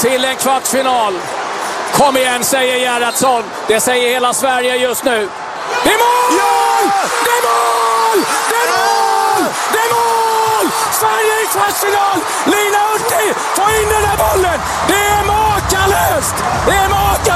till en kvartsfinal. Kom igen, säger Gerhardsson. Det säger hela Sverige just nu. Det är mål! Ja! Det är mål! Det är mål! Det är mål! Sverige i kvartsfinal! Lina Hurtig får in den här bollen! Det är makalöst! Det är makalöst!